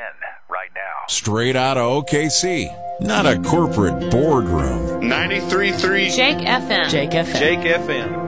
in right now. Straight out of OKC. Not a corporate boardroom. 93.3 Jake FM. Jake FM. Jake FM.